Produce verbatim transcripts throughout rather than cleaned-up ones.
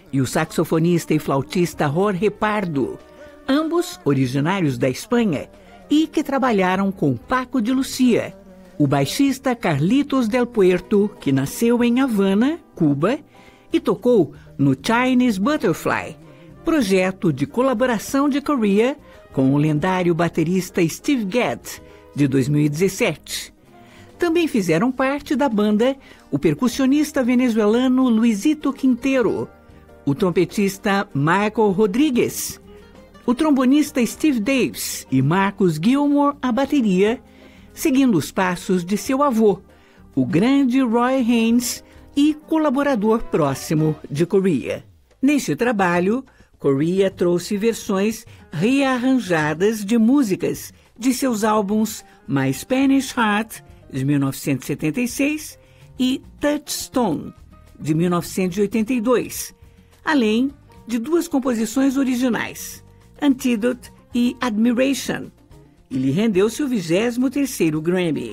e o saxofonista e flautista Jorge Pardo, ambos originários da Espanha e que trabalharam com Paco de Lucía, o baixista Carlitos Del Puerto, que nasceu em Havana, Cuba, e tocou no Chinese Butterfly, projeto de colaboração de Corea com o lendário baterista Steve Gadd, de dois mil e dezessete. Também fizeram parte da banda o percussionista venezuelano Luisito Quintero, o trompetista Michael Rodrigues, o trombonista Steve Davis e Marcus Gilmore à bateria, seguindo os passos de seu avô, o grande Roy Haynes, e colaborador próximo de Corea. Neste trabalho, Corea trouxe versões rearranjadas de músicas de seus álbuns My Spanish Heart, de mil novecentos e setenta e seis, e Touchstone, de mil novecentos e oitenta e dois, além de duas composições originais, Antidote e Admiration, e lhe rendeu seu vigésimo terceiro Grammy.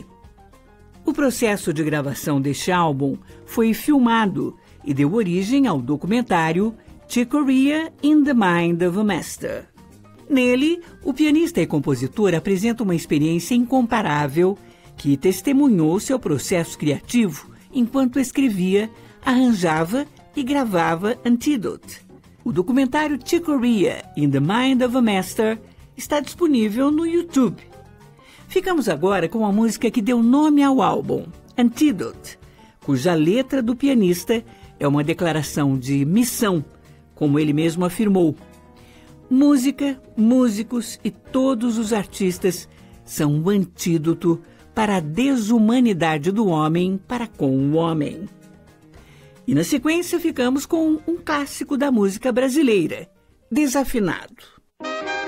O processo de gravação deste álbum foi filmado e deu origem ao documentário Chick Corea in the Mind of a Master. Nele, o pianista e compositor apresenta uma experiência incomparável que testemunhou seu processo criativo enquanto escrevia, arranjava e gravava Antidote. O documentário Chick Corea in the Mind of a Master está disponível no YouTube. Ficamos agora com a música que deu nome ao álbum, Antidote, cuja letra do pianista é uma declaração de missão, como ele mesmo afirmou. Música, músicos e todos os artistas são o antídoto para a desumanidade do homem para com o homem. E na sequência ficamos com um clássico da música brasileira, Desafinado.